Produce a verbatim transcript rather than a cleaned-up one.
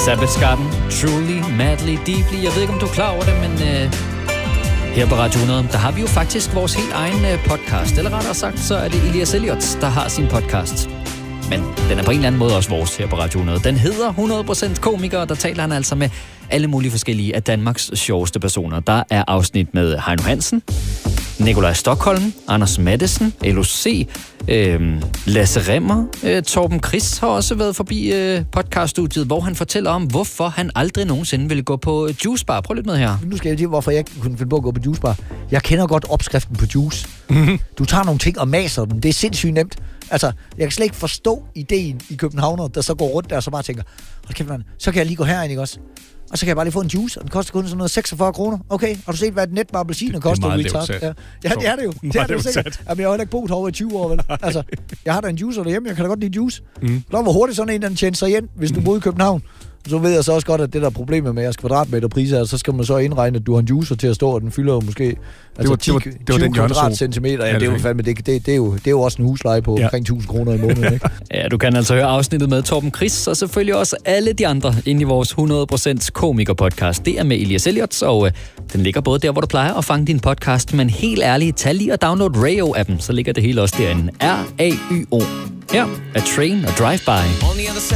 Sabbath Garden, Truly, Madly, Deeply. Jeg ved ikke, om du er klar over det, men øh, her på Radio hundrede, der har vi jo faktisk vores helt egen øh, podcast. Eller rettere sagt, så er det Elias Elliot, der har sin podcast. Men den er på en eller anden måde også vores her på Radio hundrede. Den hedder hundrede procent komiker, og der taler han altså med alle mulige forskellige af Danmarks sjoveste personer. Der er afsnit med Heino Hansen, Nikolaj Stockholm, Anders Mattesen, L O C, øh, Lasse Rimmer, øh, Torben Chris har også været forbi øh, podcaststudiet, hvor han fortæller om, hvorfor han aldrig nogensinde ville gå på Juice Bar. Prøv lidt med her. Nu skal jeg sige, hvorfor jeg kunne finde på at gå på Juice Bar. Jeg kender godt opskriften på juice. Mm-hmm. Du tager nogle ting og maser dem. Det er sindssygt nemt. Altså, jeg kan slet ikke forstå ideen i Københavner, der så går rundt der og så bare tænker, kæft, man, så kan jeg lige gå herind, ikke også? Og så kan jeg bare lige få en juice, og den koster kun sådan noget seksogfyrre kroner. Okay, har du set, hvad et net med appelsiner koster? Det er meget lavt. Ja. ja, det er det jo. Det er det jo sikkert. Jamen, jeg har heller ikke boet herovre i tyve år, vel? Altså, jeg har da en juicer derhjemme, jeg kan da godt lide juice. Mm. Der var hurtigt sådan en, der tjener sig igen, hvis du boede i København. Så ved jeg så også godt, at det der problemet med jeres kvadratmeterpriser, så skal man så indregne, at du har en juicer til at stå, og den fylder jo måske altså det var, ti, det var, det var tyve kvadratcentimeter. Ja, det, det, er jo fandme, det, det, det, er jo, det er jo også en husleje på ja. omkring tusind kroner i måneden, ikke? Ja, du kan altså høre afsnittet med Torben Chris, og selvfølgelig også alle de andre inde i vores hundrede procent komiker-podcast. Det er med Elias Elliot, og øh, den ligger både der, hvor du plejer at fange din podcast, men helt ærligt, tag lige og download Rayo-appen, så ligger det hele også derinde. R A Y O. Her er Train og Drive By.